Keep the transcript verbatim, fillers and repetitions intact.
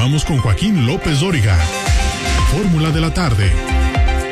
Continuamos con Joaquín López Dóriga. Fórmula de la tarde.